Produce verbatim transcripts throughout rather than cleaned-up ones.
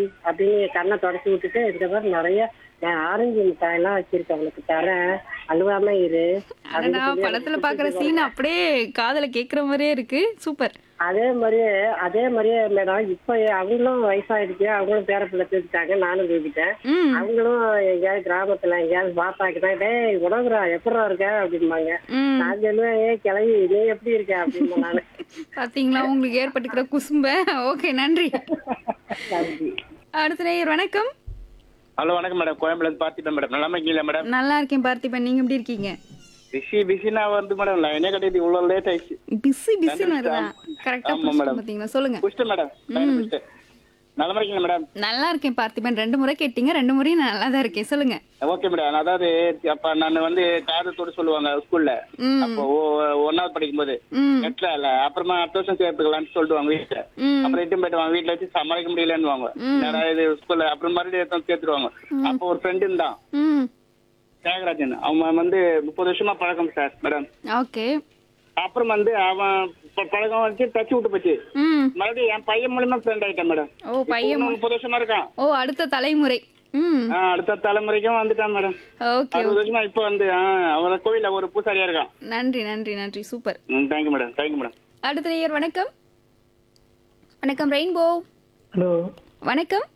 அப்படின்னு கண்ணை தொடச்சி விட்டுட்டு இந்த மாதிரி நிறைய நான் ஆரஞ்சு மிட்டாயெல்லாம் வச்சிருக்கேன் அவனுக்கு தரேன் அழுவாம இரு அடடா, அப்படின்னு சொல்லி படத்துல எனக்கு பாக்குற கொடுத்துட்டு சீன் போறேன். அப்படியே காதுல கேக்குற மாதிரியே இருக்கு. சூப்பர். அதே மாதிரியே அதே மாதிரியே மேடம் இப்ப அவங்களும் வயசாயிடுச்சு, அவங்களும் பேர பிள்ளை தூக்கிட்டாங்க, நானும் தூக்கிட்டேன். ம் அவங்களும் எங்கேயாவது கிராமத்துல எங்கேயாவது பாப்பாக்கிட்டேன், டேய் உடம்புறா எப்படா இருக்க அப்படிம்பாங்க. ம் நான் சொல்லுவேன், ஏ கிளவி நீ எப்படி இருக்க அப்படின்னு நானு. பாத்தீங்களா உங்களுக்கு ஏற்பட்டுக்கிற குசும்ப. ஓகே, நன்றி. நன்றி. அடுத்த நேயர் வணக்கம். ஹலோ வணக்கம் மேடம், கோயம்புல இருந்து பார்த்திபன் மேடம். நல்லா இருக்கீங்களா மேடம்? நல்லா இருக்கேன் பார்த்திபன், நீங்க எப்படி இருக்கீங்க? பிஸி பிஸினா வந்து மேடம் நான் என்ன கட்டிட்டு இவ்வளவு லேட் ஆயிடுச்சு. பிஸி பிஸின்னு வருதா? கரெக்டா ஆமா புடிச்சிட்டு மேடம். பாத்தீங்களா? சொல்லுங்க. குடிச்சிட்டேன் மேடம். லைன் குடிச்சிட்டேன். நல்லா இருக்கீங்க மேடம்? நல்லா இருக்கேன் பார்த்திபன். ரெண்டு முறை கேட்டீங்க, ரெண்டு முறையும் நான் நல்லா தான் இருக்கேன். சொல்லுங்க. Okay madam. அதாவது அப்ப நான் வந்து காதத்தோட சொல்லுவாங்க ஸ்கூல்ல. ம் அப்போ ஒன்னாவது படிக்கும் போது ம் நெட்ல இல்ல அப்புறமா அடுத்த வருஷம் சேர்த்துக்கலாம்னு சொல்லிட்டு வீட்டுல. ம் அப்புறம் இட்டும் போயிட்டு வாங்க வீட்டுல வச்சு சமாளிக்க முடியலன்னு வாங்க. ம். யாராவது ஸ்கூல்ல அப்புறம் மறுபடியும் எடுத்து சேர்த்துருவாங்க. அப்போ ஒரு ஃப்ரெண்டு இருந்தான் ம் தியாகராஜன். அவன் வந்து முப்பது வருஷமா பழக்கம் சார் மேடம். ஓகே. அப்புறம் வந்து அவன் ப- பழக்கம் வச்சு தச்சு விட்டு போச்சு. ம் மறுபடியும் என் பையன் மூலியமா ஃப்ரெண்ட் ஆயிட்டான் மேடம். ஓ பையன். இன்னும் முப்பது வருஷமா இருக்கான். ஓ அடுத்த தலைமுறை. ம் ஆ, அடுத்த தலைமுறைக்கும் வந்துட்டான் மேடம். ஓகே. அறுபது வருஷமா இப்ப வந்து ஆ, அவன் கோவில்ல ஒரு பூசாரியா இருக்கான். நன்றி நன்றி நன்றி. சூப்பர். ம், தேங்க்யூ மேடம், தேங்க்யூ மேடம். அடுத்த நேயர் வணக்கம். வணக்கம் ரெயின்போ. ஹலோ வணக்கம்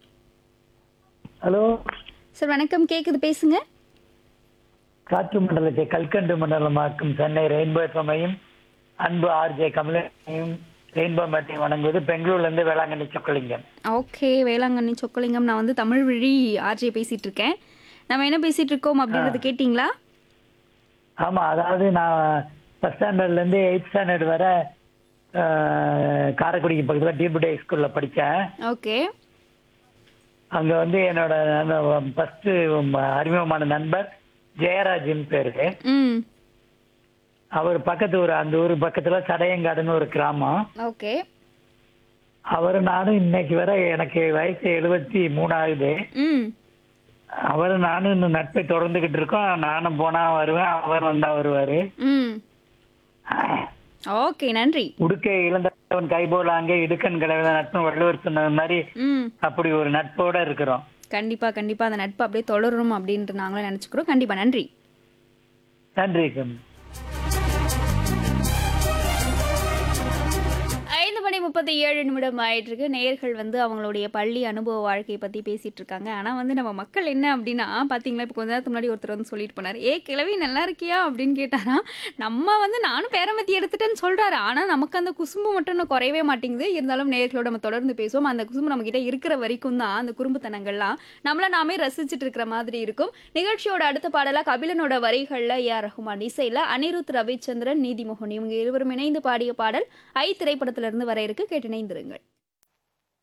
ஹலோ சார். வணக்கம், கேக்குது, பேசுங்க. காற்று மண்டலத்தை கல்கண்டு மண்டலமாக்கும் சென்னை ரெயின்போ எஃப்எம்மையும் அன்பு ஆர்ஜே கமலையும் ரெயின்போ மேட்டையும் வணங்குவது பெங்களூர்ல இருந்து வேளாங்கண்ணி சொக்கலிங்கம். ஓகே, வேளாங்கண்ணி சொக்கலிங்கம். நான் வந்து தமிழ் வழி ஆர்ஜே பேசிட்டு இருக்கேன். நம்ம என்ன பேசிட்டு இருக்கோம் அப்படின்றது கேட்டிங்களா? ஆமா, அதாவது நான் ஃபர்ஸ்ட் ஸ்டாண்டர்ட்ல இருந்து எயிட் ஸ்டாண்டர்ட் வர அஹ், காரைக்குடிக்கு பக்கத்துல டிபுடே ஸ்கூல்ல படித்தேன். ஓகே. அங்க வந்து என்னோட ஃபர்ஸ்ட் அறிமுகமான நண்பர் ஜெயராஜின் பேரு. ம் அவர் பக்கத்து ஊர், அந்த ஊர் பக்கத்துல சடையங்காடுன்னு ஒரு கிராமம். ஓகே. அவர் நானும் இன்னைக்கு வர எனக்கு வயசு எழுபத்தி மூணாகுது. ம் அவர் நானும் இந்த நட்பை தொடர்ந்துகிட்டு இருக்கோம். நானும் போனா வருவேன், அவர் வந்தா வருவாரு. ம் ஓகே, நன்றி. உடுக்கை இழந்தவன் கைபோல அங்கே இடுக்கன் கிடந்த நட்பு வள்ளுவர் சொன்னது மாதிரி ம் அப்படி ஒரு நட்போட இருக்கிறோம். கண்டிப்பா கண்டிப்பா அந்த நட்பு அப்படியே தொடரணும் அப்படின்ட்டு நாங்களும் நினைச்சுக்கிறோம். கண்டிப்பா நன்றி. நன்றி கம். ஐந்து மணி முப்பத்தி ஏழு நிமிடம் ஆயிட்டு இருக்கு. நேயர்கள் வந்து அவங்களுடைய பள்ளி அனுபவ வாழ்க்கையை பத்தி பேசிட்டு இருக்காங்க. ஆனா வந்து நம்ம மக்கள் என்ன அப்படின்னா பாத்தீங்களா, இப்போ கொஞ்ச நேரத்துக்கு முன்னாடி ஒருத்தர் வந்து சொல்லிட்டு போனாரு, ஏ கிழவி நல்லா இருக்கியா அப்படின்னு கேட்டாரா. நம்ம வந்து நானும் பேரமத்தி எடுத்துட்டேன்னு சொல்றாரு. ஆனா நமக்கு அந்த குசும்பு மட்டும் இன்னும் குறையவே மாட்டேங்குது. இருந்தாலும் நேயர்களோட நம்ம தொடர்ந்து பேசுவோம். அந்த குசும்பு நம்ம கிட்ட இருக்கிற வரைக்கும் தான் அந்த குறும்புத்தனங்கள்லாம் நம்மள நாமே ரசிச்சுட்டு இருக்கிற மாதிரி இருக்கும். நிகழ்ச்சியோட அடுத்த பாடலா கபிலனோட வரிகள்ல ஏ ஆர் ரஹ்மான் இசையில அனிருத் ரவிச்சந்திரன் நீதிமோகன் இவங்க இருவரும் இணைந்து பாடிய பாடல் ஐ திரைப்படத்திலிருந்து வர இருக்கு. கேட்டு இணைந்திருங்கள்.